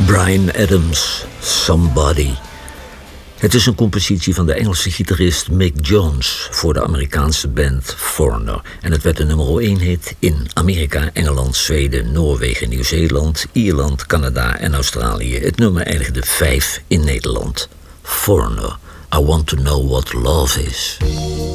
Bryan Adams, Somebody. Het is een compositie van de Engelse gitarist Mick Jones voor de Amerikaanse band Foreigner. En het werd de nummer 1 hit in Amerika, Engeland, Zweden, Noorwegen, Nieuw-Zeeland, Ierland, Canada en Australië. Het nummer eindigde 5 in Nederland. Foreigner, I Want to Know What Love Is.